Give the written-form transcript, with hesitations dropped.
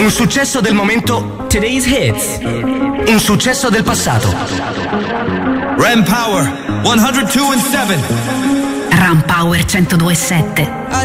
Un successo del momento, Today's Hits. Un successo del passato. Ram Power 102.7. Ram Power 102.7.